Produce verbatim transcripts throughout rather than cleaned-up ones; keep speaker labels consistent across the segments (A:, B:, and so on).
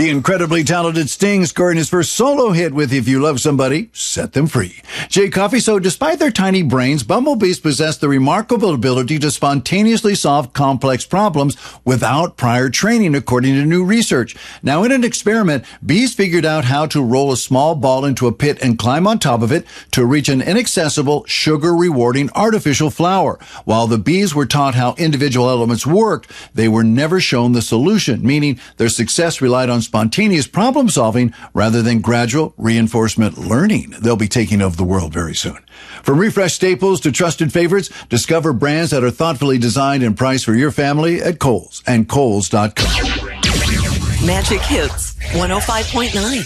A: The incredibly talented Sting scoring his first solo hit with If You Love Somebody, Set Them Free. Jay Coffey, so despite their tiny brains, bumblebees possess the remarkable ability to spontaneously solve complex problems without prior training, according to new research. Now, in an experiment, bees figured out how to roll a small ball into a pit and climb on top of it to reach an inaccessible, sugar-rewarding artificial flower. While the bees were taught how individual elements worked, they were never shown the solution, meaning their success relied on spontaneous problem solving rather than gradual reinforcement learning. They'll be taking over the world very soon. From refresh staples to trusted favorites, discover brands that are thoughtfully designed and priced for your family at Kohl's and Kohl's dot com.
B: Magic Hits one oh five point nine.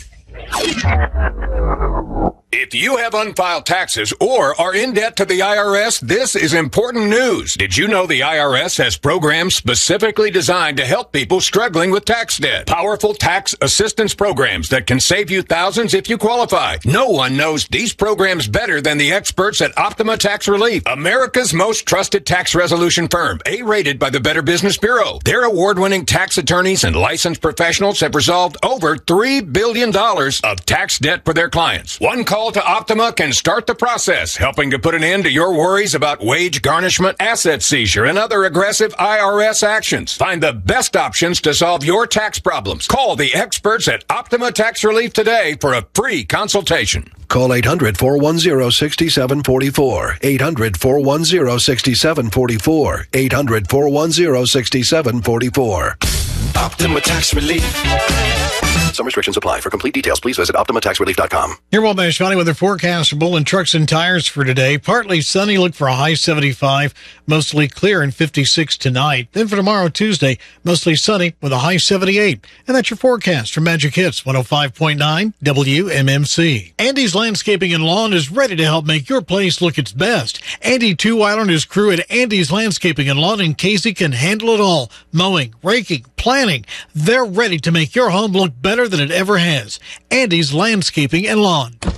C: If you have unfiled taxes or are in debt to the I R S, this is important news. Did you know the I R S has programs specifically designed to help people struggling with tax debt? Powerful tax assistance programs that can save you thousands if you qualify. No one knows these programs better than the experts at Optima Tax Relief, America's most trusted tax resolution firm, A-rated by the Better Business Bureau. Their award-winning tax attorneys and licensed professionals have resolved over three billion dollars of tax debt for their clients. One call to Optima can start the process, helping to put an end to your worries about wage garnishment, asset seizure, and other aggressive I R S actions. Find the best options to solve your tax problems. Call the experts at Optima Tax Relief today for a free consultation.
D: Call eight hundred, four one zero, six seven four four. eight hundred, four one zero, six seven four four. eight hundred, four one zero, six seven four four.
E: Optima Tax Relief.
D: Some restrictions apply. For complete details, please visit Optima Tax Relief dot com.
F: Your Wabash Valley weather forecast for Bullen Trucks and Tires for today. Partly sunny, look for a high seventy-five, mostly clear and fifty-six tonight. Then for tomorrow, Tuesday, mostly sunny with a high seventy-eight. And that's your forecast from Magic Hits one oh five point nine W M M C. Andy's Landscaping and Lawn is ready to help make your place look its best. Andy Two-While and his crew at Andy's Landscaping and Lawn in Casey can handle it all. Mowing, raking, planting. They're ready to make your home look better than it ever has. Andy's Landscaping and Lawn.